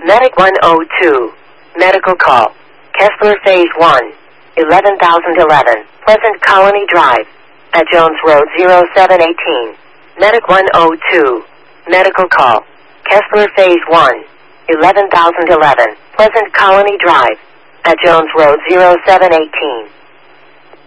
Medic 102. Medical call. Kessler Phase 1. 11,011. Pleasant Colony Drive. At Jones Road 0718. Medic 102. Medical call. Kessler Phase 1. 11,011. Pleasant Colony Drive. At Jones Road 0718.